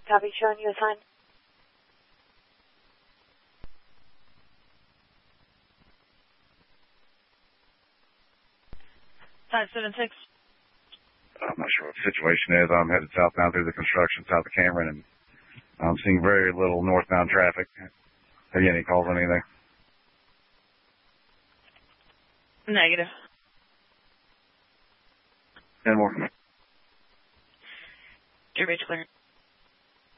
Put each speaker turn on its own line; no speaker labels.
Copy, showing you a sign.
I'm not sure what the situation is. I'm headed southbound through the construction south of Cameron, and I'm seeing very little northbound traffic. Have you any calls on anything?
Negative.
Any more?
Your bridge clear.